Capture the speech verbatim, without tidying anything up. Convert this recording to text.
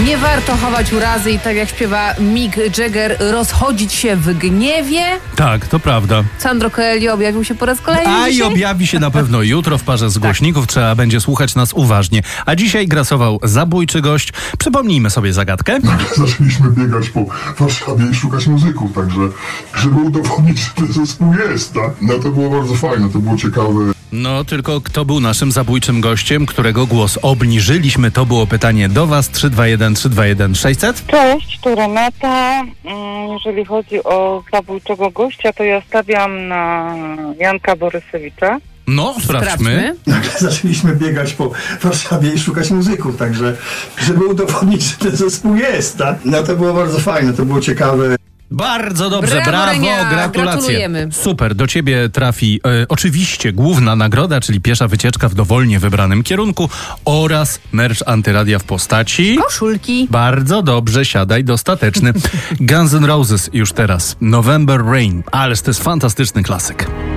Nie warto chować urazy i tak jak śpiewa Mick Jagger, rozchodzić się w gniewie. Tak, to prawda. Sandro Coelho objawił się po raz kolejny A i dzisiaj? objawi się na pewno jutro w parze z głośników. Tak. Trzeba będzie słuchać nas uważnie. A dzisiaj grasował zabójczy gość. Przypomnijmy sobie zagadkę. Zaczęliśmy biegać po Warszawie i szukać muzyków, także żeby udowodnić, że ten zespół jest, tak? No to było bardzo fajne, to było ciekawe. No, tylko kto był naszym zabójczym gościem, którego głos obniżyliśmy? To było pytanie do was. trzy dwa jeden trzy dwa jeden sześćset. Cześć, tu Renata. Jeżeli chodzi o zabójczego gościa, to ja stawiam na Janka Borysewicza. No, sprawdźmy. Nagle zaczęliśmy biegać po Warszawie i szukać muzyków, także żeby udowodnić, że ten zespół jest, tak? No to było bardzo fajne, to było ciekawe. Bardzo dobrze, Brawo, brawo, Renia, gratulacje. gratulujemy. Super, do ciebie trafi e, oczywiście główna nagroda, czyli piesza wycieczka w dowolnie wybranym kierunku oraz merch Antyradia w postaci... Koszulki. Bardzo dobrze, siadaj, dostateczny. Guns N' Roses już teraz. November Rain, ależ to jest fantastyczny klasyk.